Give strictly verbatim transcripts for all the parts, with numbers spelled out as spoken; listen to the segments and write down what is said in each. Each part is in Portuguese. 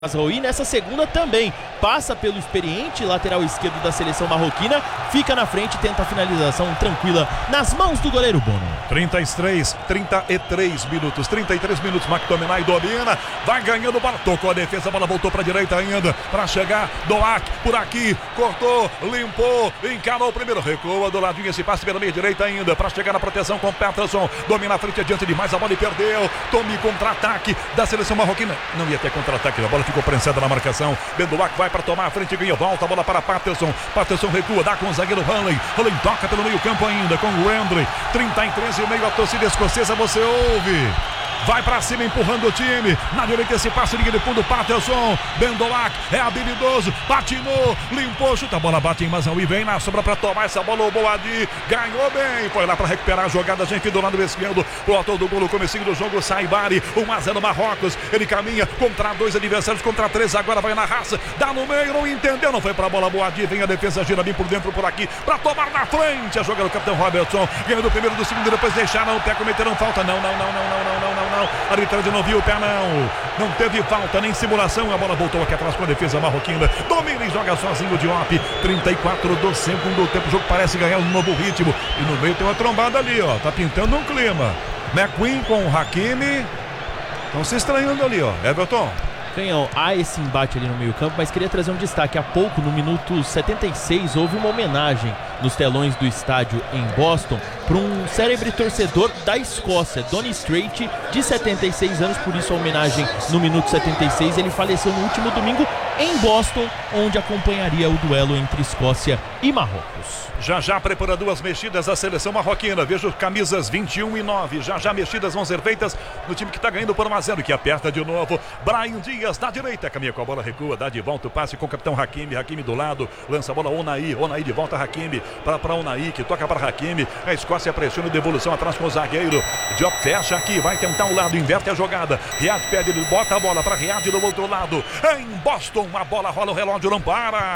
E nessa segunda também passa pelo experiente lateral esquerdo da seleção marroquina, fica na frente e tenta a finalização tranquila nas mãos do goleiro Bono. trinta e três, trinta e três minutos, trinta e três minutos, McTominay domina, vai ganhando bola, tocou a defesa, a bola voltou para a direita ainda, para chegar Doak por aqui, cortou, limpou, encarou o primeiro, recua do ladinho, esse passe pela meia direita ainda, para chegar na proteção com Peterson, domina a frente adiante demais, a bola e perdeu, tome contra-ataque da seleção marroquina, não ia ter contra-ataque, a bola ficou prensada na marcação. Bendoak vai para tomar a frente, ganha, volta a bola para Patterson. Patterson recua, dá com o zagueiro Hanley. Hanley toca pelo meio campo ainda com o Hendry. trinta e três e meio, a torcida escocesa, você ouve. Vai pra cima empurrando o time. Na direita esse passe, linha de fundo, Patterson. Bendoak é habilidoso. Patinou, limpou, chuta a bola, bate em Mazraoui. Vem na sobra pra tomar essa bola. O Boadi ganhou bem. Foi lá pra recuperar a jogada. Gente do lado esquerdo. O autor do gol no comecinho do jogo, Saibari. um a zero Marrocos. Ele caminha contra dois adversários, contra três. Agora vai na raça. Dá no meio, não entendeu. Não foi pra bola, Boadi. Vem a defesa, gira bem por dentro, por aqui. Pra tomar na frente. A jogada do capitão Robertson. Ganhou do primeiro, do segundo. Depois deixaram o pé, cometeram falta. Não, não, não, não, não, não, não, não. Não, a arbitragem não viu o pé, não. Não teve falta nem simulação. A bola voltou aqui atrás com a defesa marroquina. Domina e joga sozinho o Diop. trinta e quatro do segundo tempo. O jogo parece ganhar um novo ritmo. E no meio tem uma trombada ali, ó. Tá pintando um clima. McQueen com o Hakimi. Estão se estranhando ali, ó. Everton. Canhão, há esse embate ali no meio campo, mas queria trazer um destaque. Há pouco, no minuto setenta e seis, houve uma homenagem nos telões do estádio em Boston para um célebre torcedor da Escócia, Donny Strait, de setenta e seis anos. Por isso a homenagem no minuto setenta e seis. Ele faleceu no último domingo em Boston, onde acompanharia o duelo entre Escócia e Marrocos. Já já prepara duas mexidas a seleção marroquina. Vejo camisas vinte e um e nove. Já já mexidas vão ser feitas no time que está ganhando por um a zero, que aperta de novo. Brahim Dias na direita, caminha com a bola, recua, dá de volta o passe com o capitão Hakimi. Hakimi do lado, lança a bola Onaí. Onaí de volta, Hakimi para para Onaí, que toca para Hakimi. A Escócia pressiona, devolução atrás com o zagueiro. Diop fecha aqui, vai tentar um lado, inverte a jogada. Riad pede, ele bota a bola para Riad do outro lado. Em Boston, a bola rola, o relógio não para.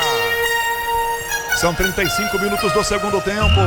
São trinta e cinco minutos do segundo tempo.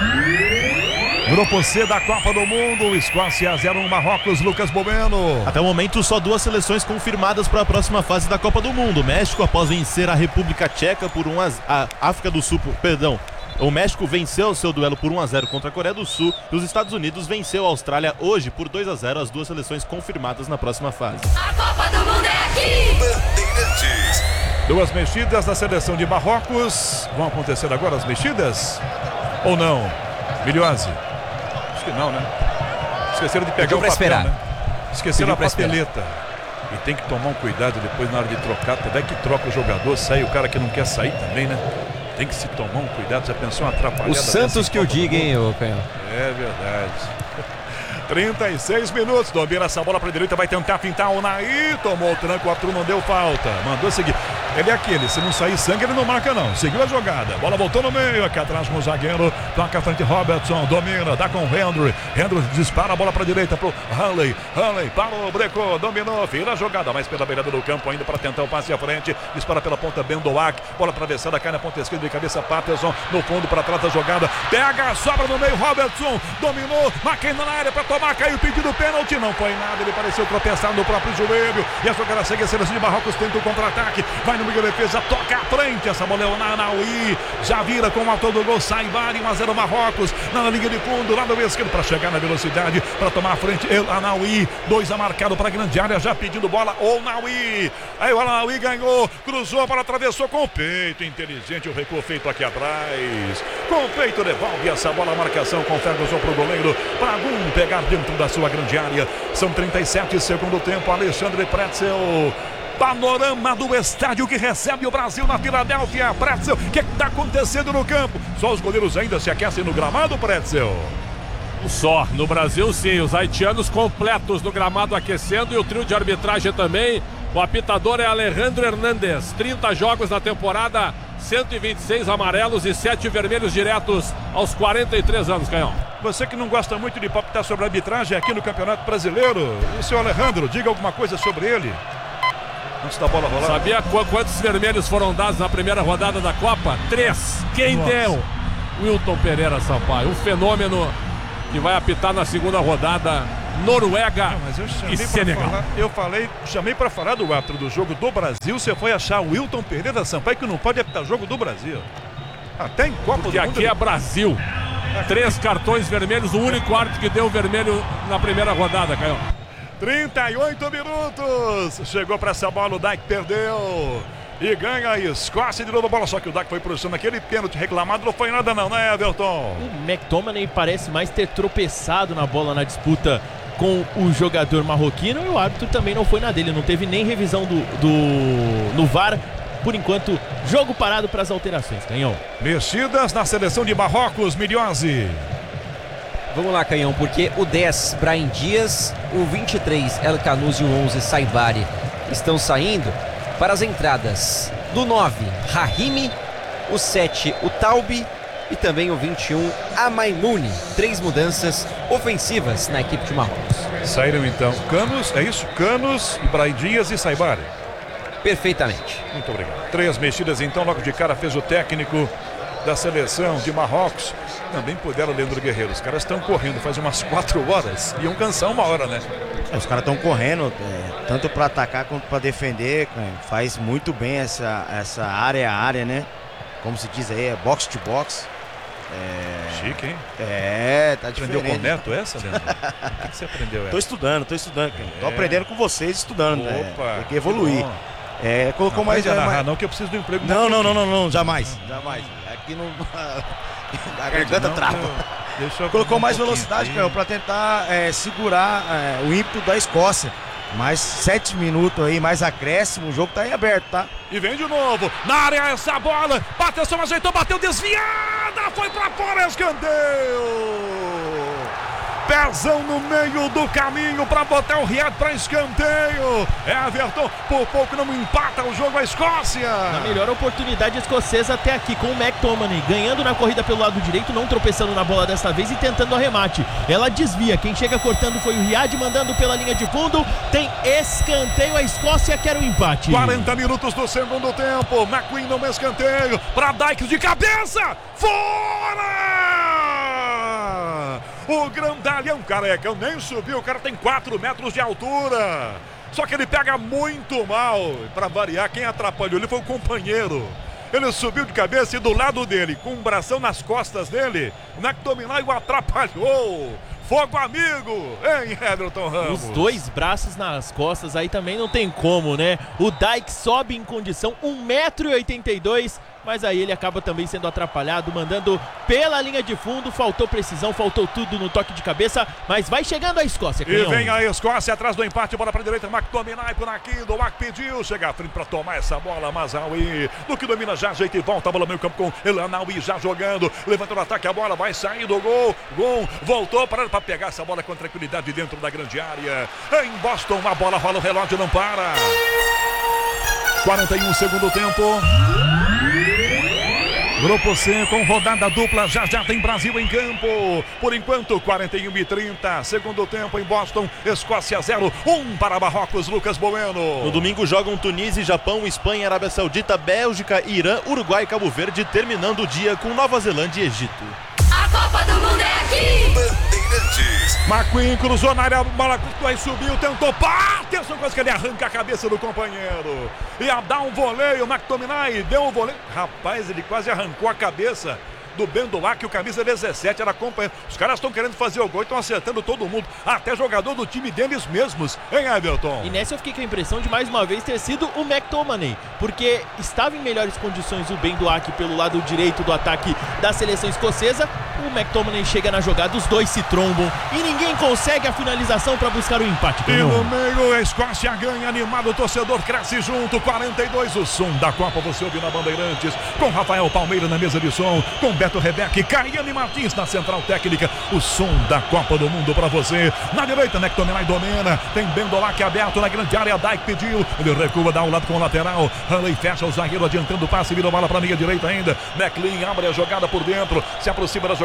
Grupo C da Copa do Mundo, Escócia zero um Marrocos, Lucas Bobeno. Até o momento, só duas seleções confirmadas para a próxima fase da Copa do Mundo. México, após vencer a República Tcheca por um a zero, a África do Sul, perdão. O México venceu o seu duelo por um a zero contra a Coreia do Sul e os Estados Unidos venceu a Austrália hoje por dois a zero, as duas seleções confirmadas na próxima fase. A Copa do Mundo é aqui! Bandeirantes. Duas mexidas da seleção de Marrocos. Vão acontecer agora as mexidas? Ou não? Milhose? Acho que não, né? Esqueceram de pegar o papel, esperar. né? Esqueceram Pediu a papeleta. E tem que tomar um cuidado depois na hora de trocar. Até que troca o jogador, sai o cara que não quer sair também, né? Tem que se tomar um cuidado. Já pensou uma atrapalhada? O Santos que o diga, hein, ô Canhão? É verdade. trinta e seis minutos, domina essa bola para a direita, vai tentar pintar o Naí, tomou o tranco, o Arthur não deu falta, mandou seguir. Ele é aquele, se não sair sangue ele não marca não, seguiu a jogada, bola voltou no meio, aqui atrás com o zagueiro, toca a frente Robertson, domina, dá com o Hendry, Hendry dispara a bola para a direita pro Hanley, Hanley parou, brecou, dominou, vira a jogada, mais pela beirada do campo ainda para tentar o passe à frente, dispara pela ponta Bendoak, bola atravessada, cai na ponta esquerda de cabeça Patterson, no fundo para trás da jogada, pega, sobra no meio, Robertson, dominou, Maquena na área para tomar, caiu pedindo pênalti, não foi nada, ele pareceu tropeçar no próprio joelho, e a jogada segue, a seleção de Marrocos tenta o contra-ataque, vai no meio da defesa, toca à frente, essa bola é o Nanaui, já vira com o autor do gol, Saibari, um a zero Marrocos, na linha de fundo, lado esquerdo, para chegar na velocidade, para tomar a frente, El Anaui, dois a marcado para a grande área, já pedindo bola, o Naui, aí o Anaui ganhou, cruzou, a bola atravessou com o peito, inteligente, o recuo feito aqui atrás, com o peito devolve essa bola, a marcação com Ferguson para o goleiro, para Gum pegar dentro da sua grande área, são trinta e sete segundo tempo, Alexandre Pretzel. Panorama do estádio que recebe o Brasil na Filadélfia. Pretzel, o que está acontecendo no campo? Só os goleiros ainda se aquecem no gramado, Pretzel? Só, no Brasil sim, os haitianos completos no gramado aquecendo e o trio de arbitragem também. O apitador é Alejandro Hernandes, trinta jogos na temporada, cento e vinte e seis amarelos e sete vermelhos diretos aos quarenta e três anos, Canhão. Você que não gosta muito de palpitar sobre a arbitragem aqui no Campeonato Brasileiro, e o seu Alejandro, diga alguma coisa sobre ele. Antes da bola rolar. Sabia qu quantos vermelhos foram dados na primeira rodada da Copa? Três. Quem Nossa. deu? Wilton Pereira Sampaio, um fenômeno que vai apitar na segunda rodada Noruega Mas eu e chamei pra Senegal. falar, eu falei, chamei pra falar do árbitro do jogo do Brasil, você foi achar o Wilton Pereira Sampaio que não pode apitar jogo do Brasil. Até em Copa Porque do Mundo. aqui é Brasil. Três cartões vermelhos, o único árbitro que deu vermelho na primeira rodada, Caio. trinta e oito minutos. Chegou pra essa bola, o Dijk perdeu. E ganha a Escócia de novo a bola. Só que o Dijk foi pro chão naquele pênalti reclamado. Não foi nada não, né, Everton? O McTominay parece mais ter tropeçado na bola na disputa com o jogador marroquino. E o árbitro também não foi na dele. Não teve nem revisão do, do no V A R. Por enquanto, jogo parado para as alterações, Canhão. Mexidas na seleção de Marrocos, Milhose. Vamos lá, Canhão, porque o dez, Brahim Dias, o vinte e três, El Khanous e o onze, Saibari, estão saindo para as entradas do nove, Rahimi, o sete, o Taubi e também o vinte e um, Amaimouni. Três mudanças ofensivas na equipe de Marrocos. Saíram então Canos, é isso? Canos, Ibrahim Dias e Saibari. Perfeitamente. Muito obrigado. Três mexidas então, logo de cara fez o técnico da seleção de Marrocos. Também puderam, Leandro Guerreiro. Os caras estão correndo faz umas quatro horas. Iam cansar uma hora, né? É, os caras estão correndo, é, tanto para atacar quanto para defender. Cara. Faz muito bem essa, essa área a área, né? Como se diz aí, é box to box. É... Chique, hein? É, tá diferente. Aprendeu com o Neto essa, Leandro? O que, que você aprendeu essa? Tô estudando, tô estudando. Cara. É. Tô aprendendo com vocês, estudando. Opa, né? Tem que evoluir. que É, colocou não mais... vai É, narrar, mais... não, que eu preciso do emprego. Não, não, não, não, não, jamais. Jamais. Aqui não... A garganta Não, trava. eu- deixa eu Colocou um mais pouquinho velocidade, aqui. Caio, para tentar é, segurar é, o ímpeto da Escócia. Mais sete minutos aí, mais acréscimo, o jogo tá aí aberto, tá? E vem de novo, na área essa bola, bateu, só ajeitou, bateu, desviada, foi pra fora, escanteio! Pezão no meio do caminho para botar o Riad para escanteio. Everton, por pouco não empata o jogo a Escócia. Na melhor oportunidade escocesa até aqui, com o McTominay ganhando na corrida pelo lado direito, não tropeçando na bola desta vez e tentando o arremate. Ela desvia, quem chega cortando foi o Riad, mandando pela linha de fundo. Tem escanteio, a Escócia quer o empate. quarenta minutos do segundo tempo. McQueen no escanteio para Dijk de cabeça. Fora! O grandalhão careca nem subiu, o cara tem quatro metros de altura. Só que ele pega muito mal. Para variar, quem atrapalhou ele foi o companheiro. Ele subiu de cabeça e do lado dele, com um bração nas costas dele, o McTominay o atrapalhou. Fogo amigo, hein, Everton Ramos? Os dois braços nas costas, aí também não tem como, né? O Dijk sobe em condição um metro e oitenta e dois, mas aí ele acaba também sendo atrapalhado, mandando pela linha de fundo. Faltou precisão, faltou tudo no toque de cabeça, mas vai chegando a Escócia, E Canhão. vem a Escócia atrás do empate, bola para a direita, McTominay por aqui, Doak pediu, chega à frente para tomar essa bola, Mazraoui, no que domina já, ajeita e volta, a bola meio campo com Elanaui já jogando, levanta no ataque, a bola vai sair do gol, gol, voltou para para pegar essa bola com tranquilidade dentro da grande área. Em Boston, a bola rola, o relógio não para. quarenta e um segundo tempo. Grupo C com rodada dupla, já já tem Brasil em campo. Por enquanto, quarenta e um e trinta. Segundo tempo em Boston, Escócia zero, um para Marrocos, Lucas Bueno. No domingo jogam Tunísia, Japão, Espanha, Arábia Saudita, Bélgica, Irã, Uruguai e Cabo Verde, terminando o dia com Nova Zelândia e Egito. A Copa do Mundo é aqui! McQueen cruzou na área, a bola aí subiu, tentou, pá, atenção, quase que ele arranca a cabeça do companheiro. Ia dar um voleio, McTominay deu um voleio. Rapaz, ele quase arrancou a cabeça do Bendoak, o camisa dezessete era companheiro. Os caras estão querendo fazer o gol e estão acertando todo mundo, até jogador do time deles mesmos, hein, Everton? E nessa eu fiquei com a impressão de mais uma vez ter sido o McTominay, porque estava em melhores condições o Bendoak pelo lado direito do ataque da seleção escocesa. O McTominay chega na jogada, os dois se trombam e ninguém consegue a finalização para buscar o empate. E no Canhão. meio, a Escócia ganha, animado, o torcedor cresce junto, quarenta e dois, o som da Copa você ouve na Bandeirantes, com Rafael Palmeira na mesa de som, com Beto Rebeck, Caiane Martins na central técnica, o som da Copa do Mundo pra você. Na direita, McTominay domina, tem Bendoak aberto na grande área, Dijk pediu, ele recua, dá um lado com o lateral, Hanley fecha o zagueiro, adiantando o passe, vira a bola pra meia direita ainda, McLean abre a jogada por dentro, se aproxima da jogada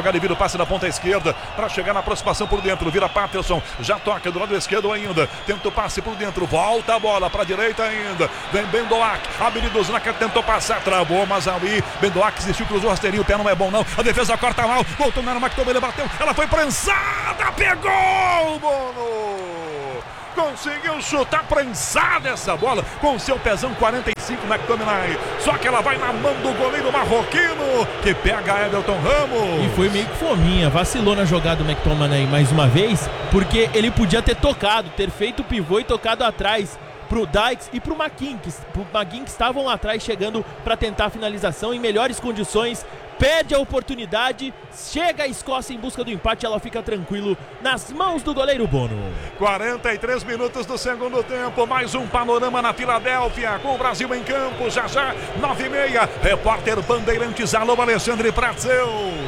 jogada e vira o passe na ponta esquerda para chegar na aproximação por dentro. Vira Patterson, já toca do lado esquerdo ainda. Tenta o passe por dentro, volta a bola para a direita ainda. Vem Bendoak, habilidoso na cara, tentou passar, travou, mas ali Bendoak desistiu, cruzou o rasteirinho, o pé não é bom não. A defesa corta mal, voltou na McTominay, bateu, ela foi prensada, pegou, Bono! Conseguiu chutar prensada essa bola com seu pezão quarenta e cinco McTominay. Só que ela vai na mão do goleiro marroquino que pega Everton Ramos. E foi meio que fominha, vacilou na jogada do McTominay mais uma vez, porque ele podia ter tocado, ter feito o pivô e tocado atrás pro Dykes e pro McGinn, que, pro McGinn, que estavam lá atrás chegando para tentar a finalização em melhores condições. Perde a oportunidade, chega a Escócia em busca do empate, ela fica tranquilo nas mãos do goleiro Bono. quarenta e três minutos do segundo tempo, mais um panorama na Filadélfia, com o Brasil em campo, já já, nove e meia, repórter Bandeirantes, alô Alexandre Prazel.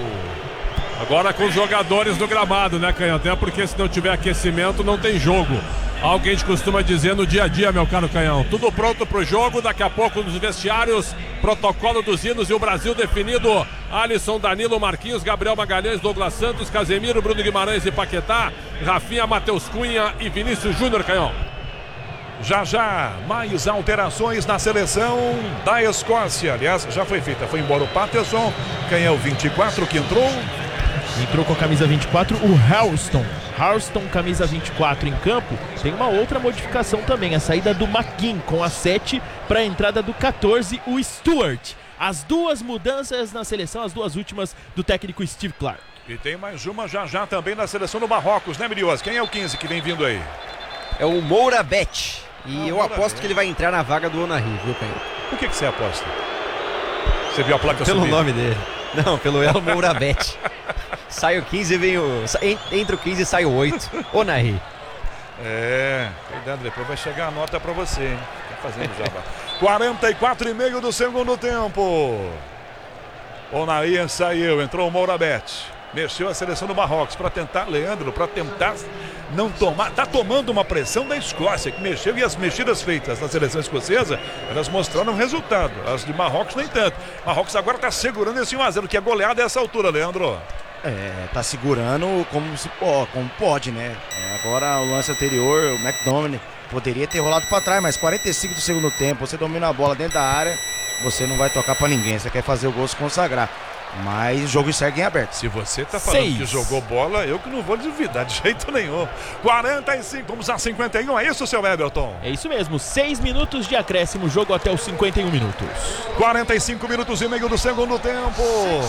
Agora com os jogadores do gramado, né, Canhão? Até porque se não tiver aquecimento não tem jogo. Algo que a gente costuma dizer no dia a dia, meu caro Canhão. Tudo pronto pro jogo, daqui a pouco nos vestiários, protocolo dos hinos e o Brasil definido. Alisson, Danilo, Marquinhos, Gabriel Magalhães, Douglas Santos, Casemiro, Bruno Guimarães e Paquetá, Rafinha, Matheus Cunha e Vinícius Júnior, Canhão. Já já, mais alterações na seleção da Escócia. Aliás, já foi feita, foi embora o Patterson. Quem é o vinte e quatro que entrou? Entrou com a camisa vinte e quatro o Houston. Houston, camisa vinte e quatro em campo. Tem uma outra modificação também, a saída do McGinn com a sete para a entrada do catorze, o Stewart. As duas mudanças na seleção, as duas últimas do técnico Steve Clark. E tem mais uma já já também na seleção do Marrocos, né, Mirios? Quem é o quinze que vem vindo aí? É o Mourabet. E Ah, eu Mourabet. aposto que ele vai entrar na vaga do Onari, viu, Canhão? Por que, que você aposta? Você viu a placa Pelo subir? nome dele. Não, pelo El Mourabet. Sai o quinze e vem o... Entra o quinze e sai o oito. Onari. É, cuidado, depois vai chegar a nota pra você, hein? Tá fazendo já. quarenta e quatro e meio do segundo tempo. Onaí saiu, entrou o Mourabet. Mexeu a seleção do Marrocos para tentar, Leandro, para tentar não tomar. Tá tomando uma pressão da Escócia, que mexeu, e as mexidas feitas na seleção escocesa, elas mostraram resultado. As de Marrocos nem tanto. Marrocos agora tá segurando esse um a zero, que é goleada a essa altura, Leandro. É, tá segurando como, se, ó, como pode, né? É, agora o lance anterior, o McDominay poderia ter rolado para trás, mas quarenta e cinco do segundo tempo, você domina a bola dentro da área, você não vai tocar para ninguém, você quer fazer o gol se consagrar. Mas o jogo segue em aberto. Se você tá falando Seis. que jogou bola, eu que não vou duvidar de jeito nenhum. quarenta e cinco, vamos a cinquenta e um, é isso, seu Everton? É isso mesmo, seis minutos de acréscimo, jogo até os cinquenta e um minutos. quarenta e cinco minutos e meio do segundo tempo.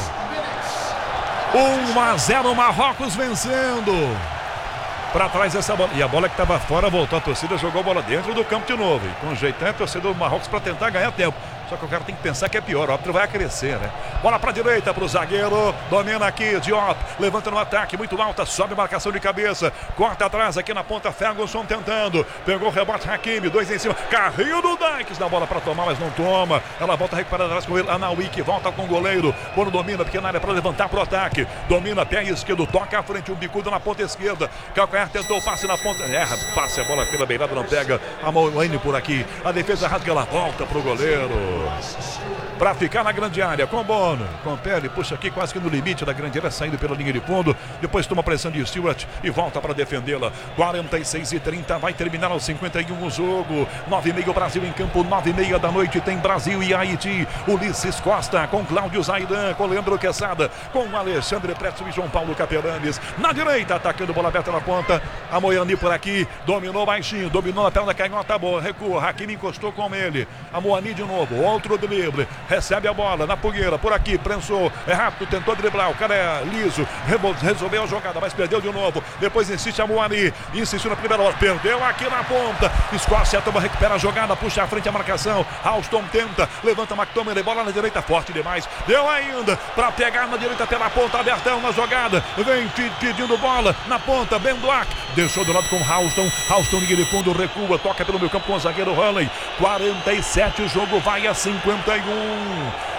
um a zero, Marrocos vencendo. Para trás essa bola. E a bola que estava fora voltou, a torcida jogou a bola dentro do campo de novo. E com jeito é a torcida do Marrocos para tentar ganhar tempo. Só que o cara tem que pensar que é pior, o árbitro vai crescer, né? Bola para direita para o zagueiro, domina aqui, Diop, levanta no ataque, muito alta, sobe marcação de cabeça, corta atrás aqui na ponta, Ferguson tentando, pegou o rebote, Hakimi, dois em cima, carrinho do Dykes na bola para tomar, mas não toma, ela volta recuperada atrás com ele, Anaui que volta com o goleiro, Bono domina, pequena área para levantar pro ataque, domina, pé esquerdo, toca à frente, um bicudo na ponta esquerda, Calcanhar tentou o passe na ponta, erra, passe a bola pela beirada, não pega, a Moine por aqui, a defesa rasga, ela volta pro goleiro. Para ficar na grande área com Bono, com Pele, puxa aqui quase que no limite da grande área, saindo pela linha de fundo, depois toma pressão de Stewart e volta para defendê-la. quarenta e seis e trinta, vai terminar aos cinquenta e um o jogo. nove e meia Brasil em campo, nove e meia da noite tem Brasil e Haiti. Ulisses Costa com Cláudio Zaidan, com Leandro Quesada, com Alexandre Pretzel e João Paulo Capelanes. Na direita, atacando bola aberta na ponta, a Moiani por aqui, dominou baixinho, dominou na perna da canhota, boa, recua, Hakimi encostou com ele, a Moani de novo, outro drible, recebe a bola na fogueira, por aqui, prensou, é rápido, tentou driblar, o cara é liso, resolveu a jogada, mas perdeu de novo, depois insiste a Moani, insistiu na primeira hora, perdeu aqui na ponta, Escócia toma, recupera a jogada, puxa à frente a marcação, Houston tenta, levanta McTominay, bola na direita, forte demais, deu ainda, para pegar na direita pela ponta, abertão na jogada, vem pedindo bola, na ponta, Bendoak, deixou do lado com Houston, Houston linha de fundo, recua, toca pelo meio campo com o zagueiro Hurley, quarenta e sete, o jogo vai a cinquenta e um.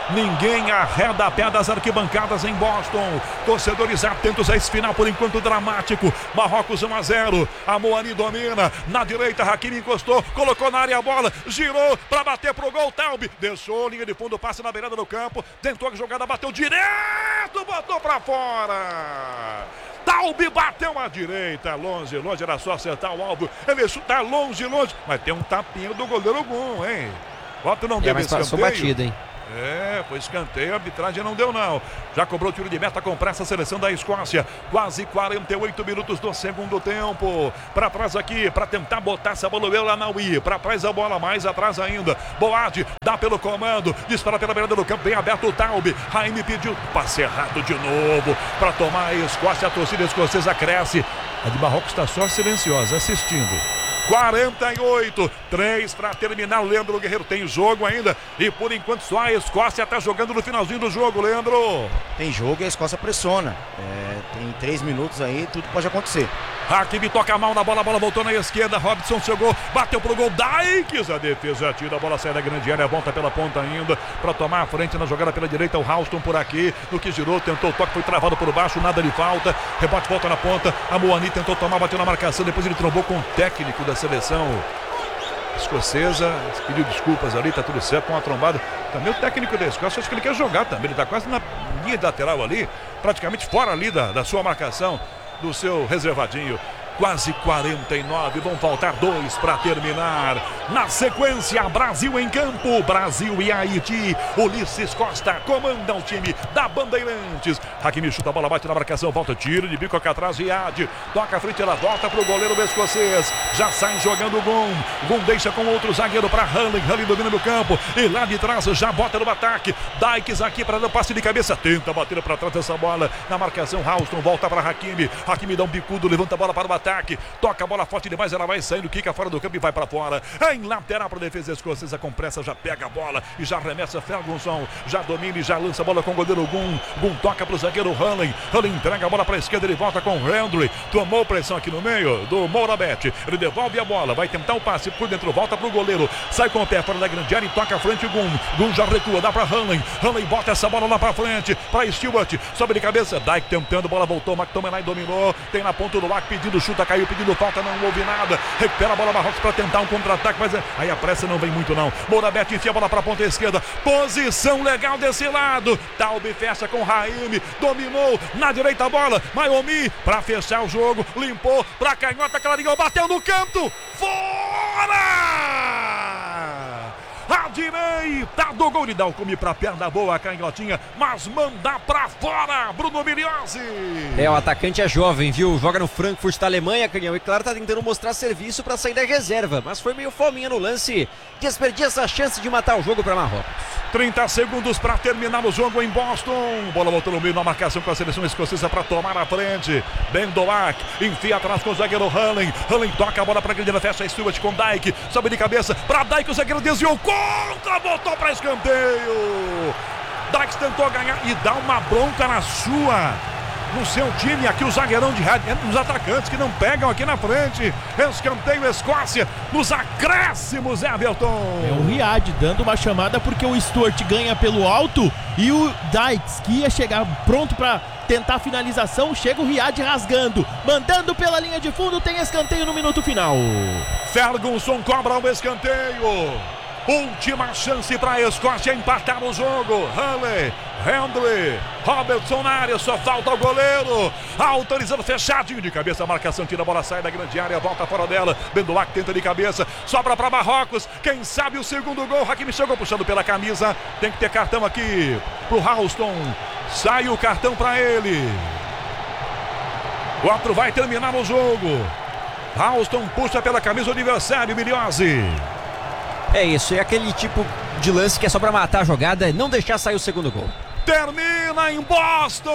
Ninguém arreda a pé das arquibancadas em Boston. Torcedores atentos a esse final, por enquanto dramático. Marrocos um a zero. A Moani domina. Na direita, Hakimi encostou, colocou na área a bola, girou para bater pro gol. Taube deixou linha de fundo, passe na beirada do campo. Tentou a jogada, bateu direto, botou para fora. Taube bateu à direita, longe, longe, era só acertar o alvo. Ele chuta longe, longe, mas tem um tapinho do goleiro Gum, hein? Bota não É, deu mas escanteio. passou batida, hein? É, foi escanteio, a arbitragem não deu não. Já cobrou tiro de meta com pressa a seleção da Escócia. Quase quarenta e oito minutos do segundo tempo. Para trás aqui, para tentar botar essa bola lá na U I. Para trás a bola, mais atrás ainda. Boade, dá pelo comando, dispara pela beirada do campo, bem aberto o Taube. Raime pediu passe errado de novo para tomar a Escócia. A torcida escocesa cresce. A de Marrocos está só silenciosa, assistindo. quarenta e oito, três para terminar. Leandro Guerreiro tem jogo ainda e por enquanto só a Escócia está jogando no finalzinho do jogo, Leandro. Tem jogo e a Escócia pressiona. É, tem três minutos aí, tudo pode acontecer. Hakimi toca mal na bola, a bola voltou na esquerda. Robson chegou, bateu pro gol. Dykes, a defesa tira, a bola sai da grande área, volta pela ponta ainda para tomar a frente na jogada pela direita. O Houston por aqui, no que girou, tentou o toque, foi travado por baixo, nada de falta. Rebote, volta na ponta. A Moani tentou tomar, bateu na marcação, depois ele trombou com o técnico da seleção escocesa, pediu desculpas ali, tá tudo certo com a trombada. Também o técnico da Escócia, acho que ele quer jogar também, ele tá quase na linha lateral ali, praticamente fora ali da, da sua marcação, do seu reservadinho. Quase quarenta e nove, vão faltar dois para terminar. Na sequência, Brasil em campo, Brasil e Haiti. Ulisses Costa comanda o time da Bandeirantes. Hakimi chuta a bola, bate na marcação, volta, tiro de bico aqui atrás, Riad. Toca a frente, ela volta pro goleiro escocês. Já sai jogando o Gum. Gum deixa com outro zagueiro para Hanley. Hanley domina no campo e lá de trás já bota no ataque. Dykes aqui para dar um passe de cabeça, tenta bater para trás dessa bola. Na marcação, Houston volta para Hakimi. Hakimi dá um bicudo, levanta a bola para o ataque. Toca a bola forte demais, ela vai saindo, quica fora do campo e vai para fora. Em lateral para a defesa escocesa, com pressa, já pega a bola e já arremessa Ferguson. Já domina e já lança a bola com o goleiro Gum. Gum toca para o zagueiro Hanley. Hanley entrega a bola para a esquerda, ele volta com o Hendry. Tomou pressão aqui no meio do Mourabet. Ele devolve a bola, vai tentar o passe por dentro, volta para o goleiro. Sai com o pé fora da grande área e toca a frente o Gum. Gum já recua, dá para Hanley. Hanley bota essa bola lá para frente, para Stewart. Sobe de cabeça, Dyke tentando, bola voltou, McTominay dominou. Tem na ponta do arco, pedindo chuta, caiu, pedindo falta, não houve nada. Recupera a bola Marrocos para tentar um contra-ataque, mas aí a pressa não vem muito não. Mourabet enfia a bola para a ponta esquerda. Posição legal desse lado. Taube fecha com Raime, dominou na direita a bola. Maiomi para fechar o jogo, limpou para canhota, Clarinho bateu no canto. Fora! A direita do gol de Dalcomi para perna boa, a canhotinha, mas manda para fora, Bruno Miliozzi. É, o atacante é jovem, viu? Joga no Frankfurt da Alemanha, Canhão, e claro, tá tentando mostrar serviço para sair da reserva, mas foi meio fominha no lance, desperdiça a chance de matar o jogo para Marrocos. trinta segundos para terminar o jogo em Boston. Bola voltou no meio na marcação com a seleção escocesa para tomar a frente. Ben Doak enfia atrás com o zagueiro Hanley. Hanley toca a bola para a grande, fecha a Stewart com Dyke. Sobe de cabeça para Dyke, o zagueiro desviou contra, voltou para escanteio. Dyke tentou ganhar e dá uma bronca na sua. No seu time, aqui o zagueirão de rádio, os atacantes que não pegam aqui na frente. Escanteio Escócia, nos acréscimos, Everton. É o Riad dando uma chamada porque o Stewart ganha pelo alto e o Dykes, que ia chegar pronto para tentar a finalização, chega o Riad rasgando, mandando pela linha de fundo, tem escanteio no minuto final. Ferguson cobra o escanteio. Última chance para a Escócia empatar o jogo. Hanley, Hendry, Robertson na área, só falta o goleiro. Autorizando fechadinho de cabeça, a marcação tira a bola, sai da grande área, volta fora dela. Bendoak tenta de cabeça, sobra para Marrocos. Quem sabe o segundo gol? Hakimi chegou puxando pela camisa. Tem que ter cartão aqui pro Houston. Sai o cartão para ele. O outro vai terminar o jogo. Houston puxa pela camisa o adversário, Miliozzi. É isso, é aquele tipo de lance que é só pra matar a jogada, não deixar sair o segundo gol. Termina em Boston!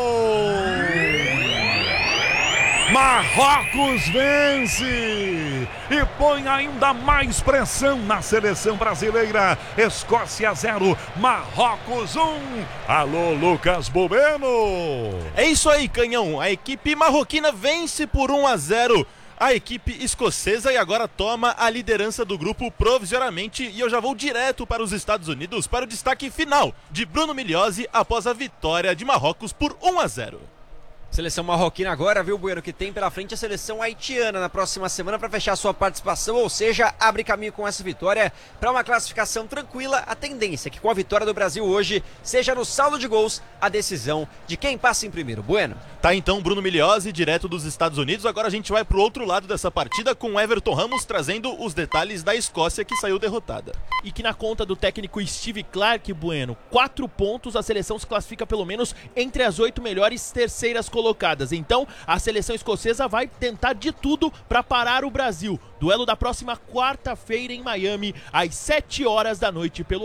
Marrocos vence e põe ainda mais pressão na seleção brasileira. Escócia zero, Marrocos um. Alô, Lucas Bobeno! É isso aí, Canhão. A equipe marroquina vence por um a zero a equipe escocesa e agora toma a liderança do grupo provisoriamente. E eu já vou direto para os Estados Unidos para o destaque final de Bruno Migliozzi após a vitória de Marrocos por um a zero. Seleção marroquina agora, viu, Bueno, que tem pela frente a seleção haitiana na próxima semana para fechar sua participação, ou seja, abre caminho com essa vitória para uma classificação tranquila. A tendência é que com a vitória do Brasil hoje seja no saldo de gols a decisão de quem passa em primeiro. Bueno. Tá então Bruno Migliozzi direto dos Estados Unidos. Agora a gente vai pro outro lado dessa partida com Everton Ramos trazendo os detalhes da Escócia que saiu derrotada. E que na conta do técnico Steve Clarke, Bueno, quatro pontos, a seleção se classifica pelo menos entre as oito melhores terceiras colocadas. Então a seleção escocesa vai tentar de tudo para parar o Brasil. Duelo da próxima quarta-feira em Miami, às sete horas da noite pelo